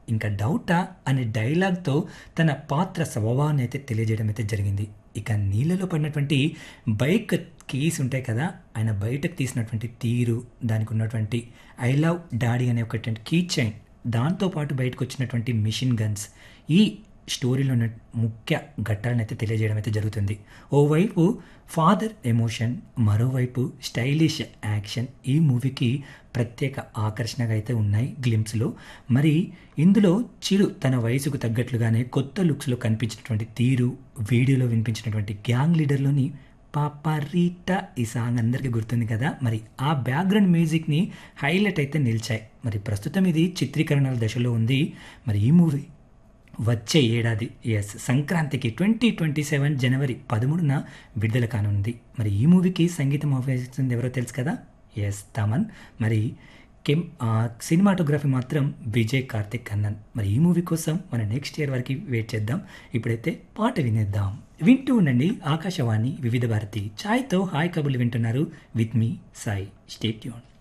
ఇంకా డౌటా అనే డైలాగ్తో తన పాత్ర స్వభావాన్ని అయితే తెలియజేయడం అయితే జరిగింది. ఇక నీళ్ళలో పడినటువంటి బైక్ కీస్ ఉంటాయి కదా, ఆయన బయటకు తీసినటువంటి తీరు, దానికి ఉన్నటువంటి ఐ లవ్ డాడీ అనే ఒకటి కీ చైన్, దాంతోపాటు బయటకు వచ్చినటువంటి మిషన్ గన్స్, ఈ స్టోరీలో ఉన్న ముఖ్య ఘట్టాలను అయితే తెలియజేయడం అయితే జరుగుతుంది. ఓవైపు ఫాదర్ ఎమోషన్, మరోవైపు స్టైలిష్ యాక్షన్ ఈ మూవీకి ప్రత్యేక ఆకర్షణగా అయితే ఉన్నాయి గ్లిమ్స్లో. మరి ఇందులో చిరు తన వయసుకు తగ్గట్లుగానే కొత్త లుక్స్లో కనిపించినటువంటి తీరు, వీడియోలో వినిపించినటువంటి గ్యాంగ్ లీడర్లోని పాపారీటా ఈ సాంగ్ అందరికీ గుర్తుంది కదా, మరి ఆ బ్యాక్గ్రౌండ్ మ్యూజిక్ని హైలైట్ అయితే నిలిచాయి. మరి ప్రస్తుతం ఇది చిత్రీకరణల దశలో ఉంది. మరి ఈ మూవీ వచ్చే ఏడాది సంక్రాంతికి 2027 జనవరి 13న విడుదల కానుంది. మరి ఈ మూవీకి సంగీతం ఆఫీసింది ఎవరో తెలుసు కదా, తమన్. మరి సినిమాటోగ్రఫీ మాత్రం విజయ్ కార్తిక్ కన్నన్. మరి ఈ మూవీ కోసం మనం నెక్స్ట్ ఇయర్ వరకు వెయిట్ చేద్దాం. ఇప్పుడైతే పాట వినేద్దాం. వింటూ ఉండండి ఆకాశవాణి వివిధ భారతి. ఛాయ్తో హాయ్ కబుర్లు వింటున్నారు with me Sai. Stay tune.